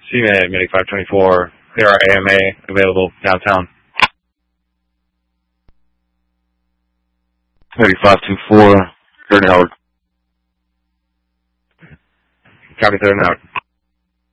CMA, Medic 524, clear our AMA available downtown. Medic 524, 3rd and Howard. Copy 3rd and Howard.